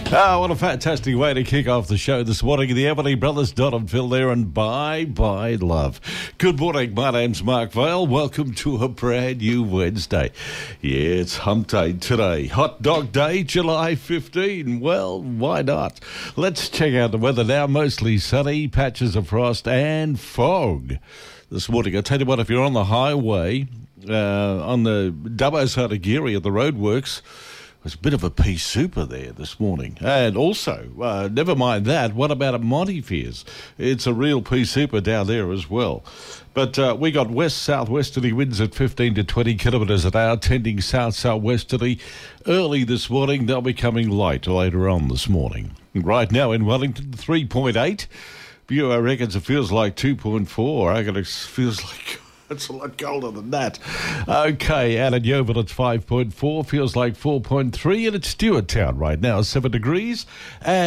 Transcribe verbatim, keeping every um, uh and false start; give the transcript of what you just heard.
Ah, what a fantastic way to kick off the show this morning. The Everly Brothers, Don and Phil there, and Bye Bye Love. Good morning, my name's Mark Vale. Welcome to a brand new Wednesday. Yeah, it's hump day today. Hot dog day, July fifteenth. Well, why not? Let's check out the weather now. Mostly sunny, patches of frost and fog this morning. I'll tell you what, if you're on the highway, uh, on the Dubbo side of Geary at the roadworks, there's a bit of a pea super there this morning. And also, uh, never mind that, what about at Montefiores? It's a real pea super down there as well. But uh, we got west-southwesterly winds at fifteen to twenty kilometres an hour, tending south-southwesterly. Early this morning, they'll be coming light later on this morning. Right now in Wellington, three point eight. Bureau reckons it feels like two point four. I reckon it feels like... It's a lot colder than that. Okay, out at Yeovil it's five point four, feels like four point three, and it's Stewarttown right now, seven degrees. And